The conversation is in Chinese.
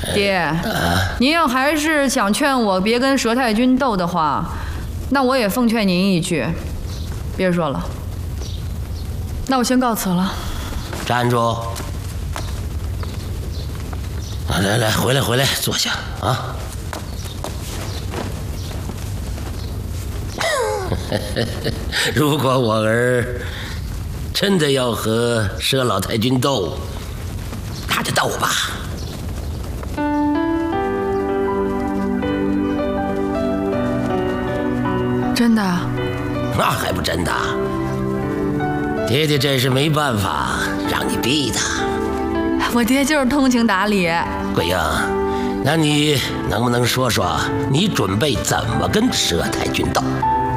爹，您要还是想劝我别跟佘太君斗的话，那我也奉劝您一句，别说了。那我先告辞了。 站住！来，回来，坐下啊。如果我儿真的要和佘老太君斗，那就斗吧。 真的？ 那还不真的？爹爹这是没办法让你逼的。 我爹就是通情达理。 桂英，那你能不能说说你准备怎么跟佘太君斗？